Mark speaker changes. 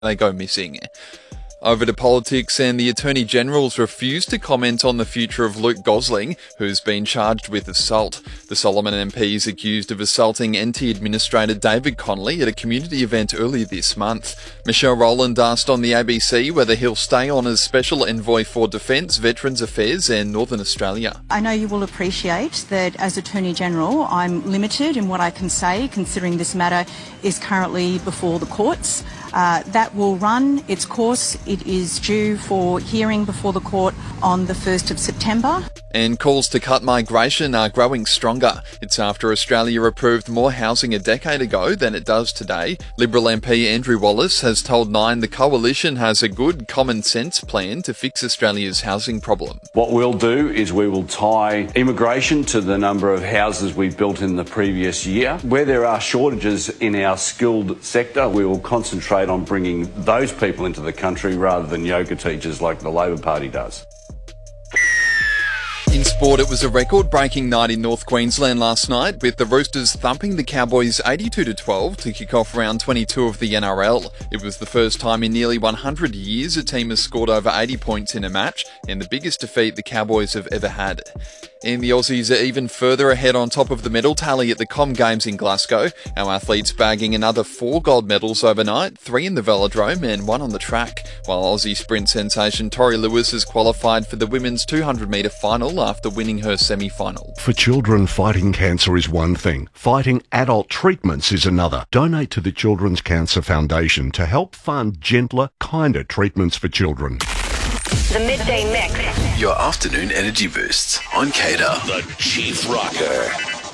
Speaker 1: they go missing. Over to politics, and the Attorney General's refused to comment on the future of Luke Gosling, who's been charged with assault. The Solomon MP is accused of assaulting NT Administrator David Connolly at a community event earlier this month. Michelle Rowland asked on the ABC whether he'll stay on as Special Envoy for Defence, Veterans Affairs and Northern Australia.
Speaker 2: I know you will appreciate that as Attorney General I'm limited in what I can say, considering this matter is currently before the courts. That will run its course. It is due for hearing before the court on the 1st of September.
Speaker 1: And calls to cut migration are growing stronger. It's after Australia approved more housing a decade ago than it does today. Liberal MP Andrew Wallace has told Nine the coalition has a good common sense plan to fix Australia's housing problem.
Speaker 3: What we'll do is we will tie immigration to the number of houses we built in the previous year. Where there are shortages in our skilled sector, we will concentrate on bringing those people into the country rather than yoga teachers like the Labor Party does.
Speaker 1: In sport, it was a record-breaking night in North Queensland last night, with the Roosters thumping the Cowboys 82-12 to kick off round 22 of the NRL. It was the first time in nearly 100 years a team has scored over 80 points in a match, and the biggest defeat the Cowboys have ever had. And the Aussies are even further ahead on top of the medal tally at the Com Games in Glasgow. Our athletes bagging another 4 gold medals overnight, 3 in the velodrome and 1 on the track, while Aussie sprint sensation Tori Lewis has qualified for the women's 200-metre final after winning her semi-final.
Speaker 4: For children, fighting cancer is one thing. Fighting adult treatments is another. Donate to the Children's Cancer Foundation to help fund gentler, kinder treatments for children.
Speaker 5: The Midday Mix.
Speaker 6: Your afternoon energy boosts on Cater.
Speaker 7: The Chief Rocker.